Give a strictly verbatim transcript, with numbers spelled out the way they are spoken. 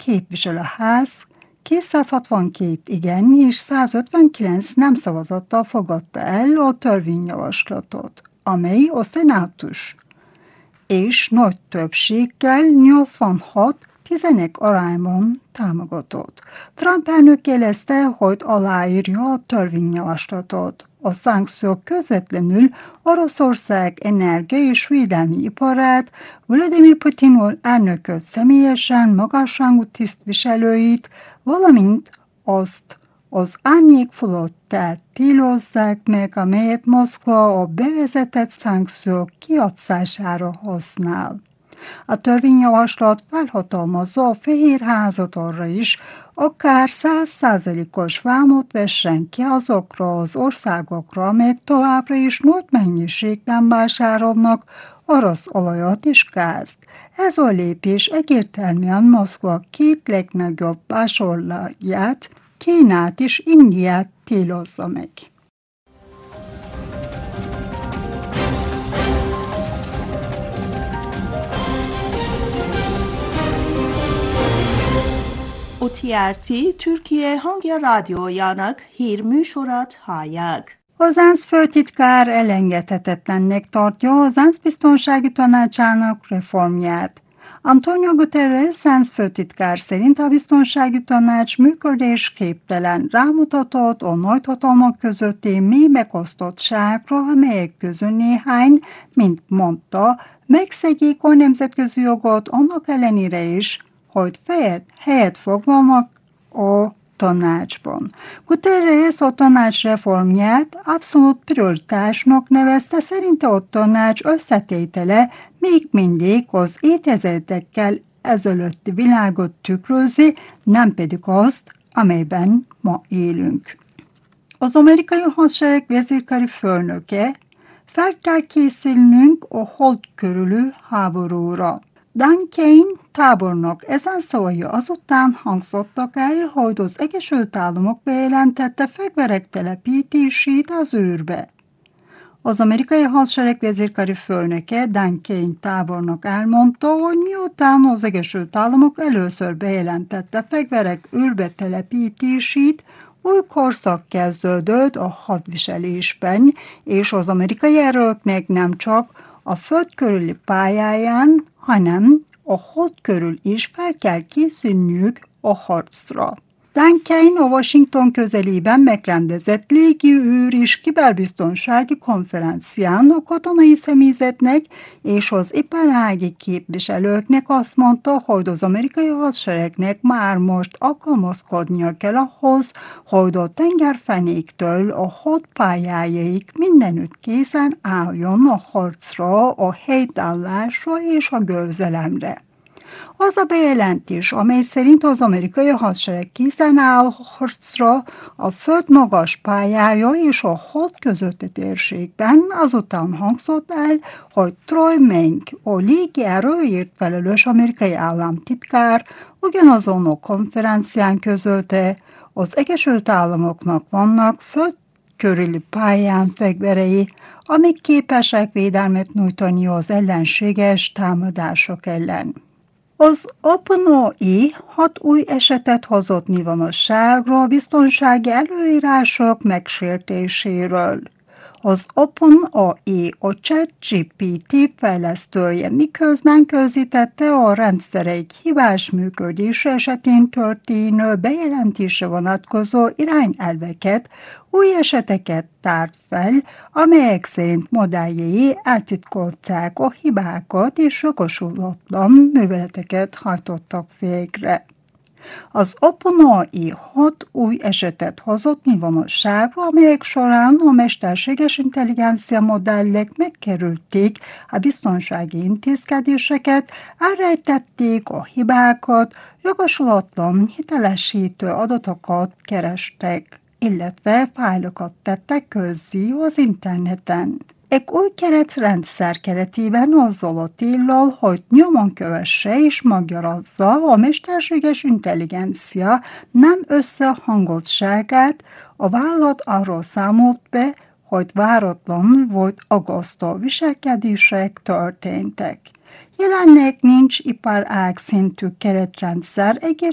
képviselőház kétszázhatvankét igen és százötvenkilenc nem szavazattal fogadta el a törvényjavaslatot, amely a szenátus és nagy többséggel nyolcvanhat tizenegy arányban támogatott. Trump elnök jelezte, hogy aláírja a törvényjavaslatot. A szankciók közvetlenül Oroszország energia és védelmi iparát, Vladimir Putin elnököt személyesen, magasrangú tisztviselőit, valamint azt az árnyékflottát célozzák meg, amelyet Moszkva a bevezetett szankciók kijátszására használ. A törvényjavaslat felhatalmazza a Fehérházat arra is, akár száz százalékos vámot vessen ki azokra az országokra, amelyek továbbra is nagy mennyiségben vásárolnak orosz olajat és gázt. Ez a lépés egyértelműen Moszkva két legnagyobb vásárlóját, Kínát és Indiát célozza meg. o té er té Türkiye Hangya Rádiójának hírműsorát hallják. Az ENSZ főtitkár elengedhetetlennek tartja az ENSZ Biztonsági Tanácsának reformját. Antonio Guterres ENSZ főtitkár szerint a Biztonsági Tanács működésképtelen, rámutatott a nagyhatalmak közötti mély megosztottságra, amelyek közül néhány, mint mondta, megszegik a nemzetközi jogot annak ellenére is, hogy fejet, helyet foglalnak a tanácsban. Guterres a tanács reformját abszolút prioritásnak nevezte, szerinte a tanács összetétele még mindig az évtizedekkel ezelőtti világot tükrözi, nem pedig azt, amelyben ma élünk. Az amerikai hadsereg vezérkari főnöke: fel kell készülnünk a hold körüli háborúra. Dan Kane tábornok ezen szavai azután hangzottak el, hogy az Egyesült Államok bejelentette fegyverek telepítését az űrbe. Az amerikai hadsereg vezérkari főnöke Dan Kane tábornok elmondta, hogy miután az Egyesült Államok először bejelentette fegyverek űrbe telepítését, új korszak kezdődött a hadviselésben, és az amerikai erőknek nem csak a föld körüli pályáján, hanem a hold körül is fel kell készülniük a harcra. Dan Kane a Washington közelében megrendezett légi űr és kiberbiztonsági konferencián a katonai személyzetnek és az iparági képviselőknek azt mondta, hogy az amerikai hadseregnek már most alkalmazkodnia kell ahhoz, hogy a tengerfenéktől a hold pályájáig mindenütt készen álljon a harcra, a helytállásra és a győzelemre. Az a bejelentés, amely szerint az amerikai hadsereg készen áll harcra a föld magas pályája és a hold közötti térségben, azután hangzott el, hogy Troy Meng, a légierőért felelős amerikai államtitkár, ugyanazon a konferencián közölte, az Egyesült Államoknak vannak föld körüli pályán fegyverei, amik képesek védelmet nyújtani az ellenséges támadások ellen. Az OpenAI hat új esetet hozott nyilvánosságra a biztonsági előírások megsértéséről. Az OpenAI a ChatGPT fejlesztője miközben közítette a rendszereik hibás működése esetén történő bejelentése vonatkozó irányelveket, új eseteket tárt fel, amelyek szerint modelljei eltitkolták a hibákat és jogosulatlan műveleteket hajtottak végre. Az OpenAI hat új esetet hozott nyilvánosságra, amelyek során a mesterséges intelligencia modellek megkerülték a biztonsági intézkedéseket, elrejtették a hibákat, jogosulatlan hitelesítő adatokat kerestek, illetve fájlokat tettek közzé az interneten. Egy új keretrendszer keretében azzal a céllal, hogy nyomon kövesse és magyarázza a mesterséges intelligencia nem összehangoltságát, a vállalat arról számolt be, hogy váratlan vagy aggasztó viselkedések történtek. Jelenleg nincs iparág szintű keretrendszer,